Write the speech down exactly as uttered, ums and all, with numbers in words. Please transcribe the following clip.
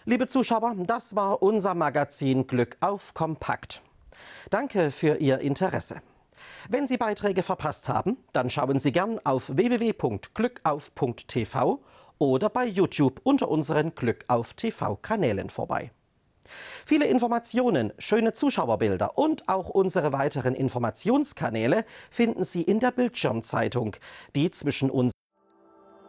Liebe Zuschauer, das war unser Magazin Glück auf Kompakt. Danke für Ihr Interesse. Wenn Sie Beiträge verpasst haben, dann schauen Sie gern auf w w w punkt glückauf punkt t v oder bei YouTube unter unseren Glück auf T V-Kanälen vorbei. Viele Informationen, schöne Zuschauerbilder und auch unsere weiteren Informationskanäle finden Sie in der Bildschirmzeitung, die zwischen uns